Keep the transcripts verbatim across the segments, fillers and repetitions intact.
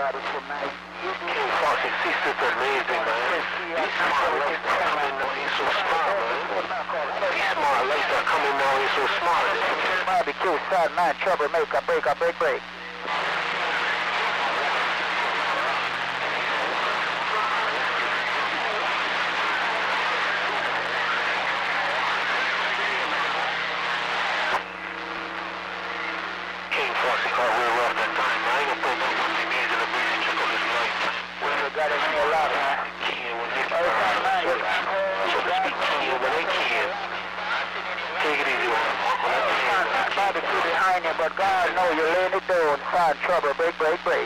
King Foxy, sister's amazing, man. These smart ladies that come in now, he's so smart, man. These smart ladies that come in now, he's so smart. Barbecue, son, man, troublemaker, break up, break, break. King Foxy caught real rough that time, man. I ain't gonna put no money in the breeze and check on his life. Well, you got it in your lap, man. King, when they Oh, son, man, you got so to speak, King, when they can. Take it easy, man. Barbecue behind you, but God know you're laying it down. Son, trouble, break, break, break.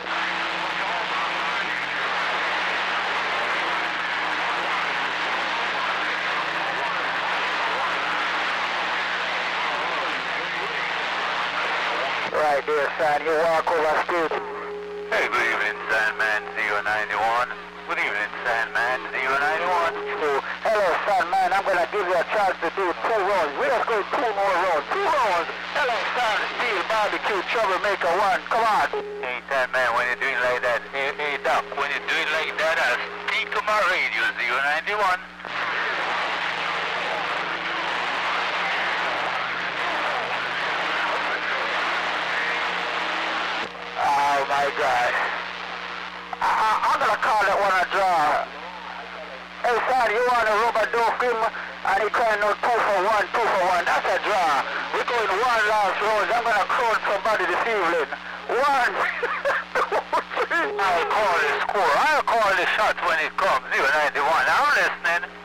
Right there, son, you walk over street. Hey, good evening, Sandman zero ninety-one. Good evening, Sandman zero ninety-one. So, hello, son, man, I'm gonna give you a chance to do two rounds. We're just going two more rounds. Two rounds. Hello, son, Steel, Barbecue, Troublemaker, one. Come on. Hey, Sandman, when you're doing like that, hey, hey, Doc, when you're doing like that, I'll speak to my radio zero ninety-one. Oh, my God. I, I, I'm gonna call that one a draw. Hey, son, you want a rubber dove him, and he crying out two for one, two for one. That's a draw. We're going one last round. I'm gonna crown somebody this evening. One, two, three. I'll call the score. I'll call the shot when it comes. zero ninety-one. I'm listening.